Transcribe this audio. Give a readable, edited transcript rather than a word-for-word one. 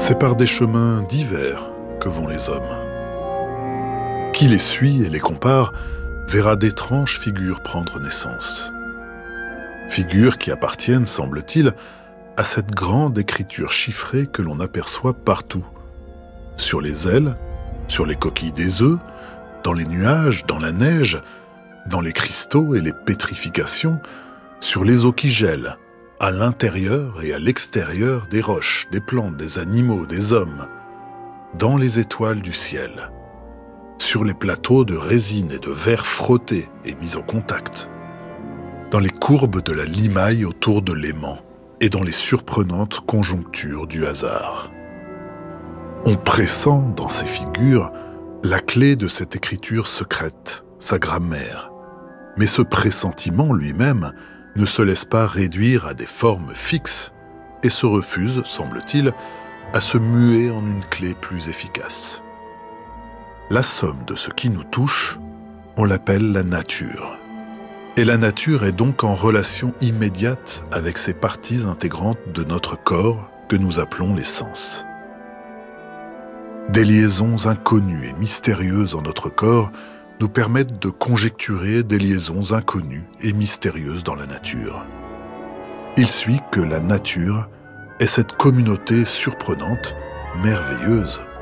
C'est par des chemins divers que vont les hommes. Qui les suit et les compare verra d'étranges figures prendre naissance. Figures qui appartiennent, semble-t-il, à cette grande écriture chiffrée que l'on aperçoit partout. Sur les ailes, sur les coquilles des œufs, dans les nuages, dans la neige, dans les cristaux et les pétrifications, sur les eaux qui gèlent, à l'intérieur et à l'extérieur des roches, des plantes, des animaux, des hommes, dans les étoiles du ciel, sur les plateaux de résine et de verre frottés et mis en contact, dans les courbes de la limaille autour de l'aimant et dans les surprenantes conjonctures du hasard. On pressent dans ces figures la clé de cette écriture secrète, sa grammaire. Mais ce pressentiment lui-même ne se laisse pas réduire à des formes fixes et se refuse, semble-t-il, à se muer en une clé plus efficace. La somme de ce qui nous touche, on l'appelle la nature. Et la nature est donc en relation immédiate avec ces parties intégrantes de notre corps que nous appelons les sens. Des liaisons inconnues et mystérieuses en notre corps nous permettent de conjecturer des liaisons inconnues et mystérieuses dans la nature. Il suit que la nature est cette communauté surprenante, merveilleuse,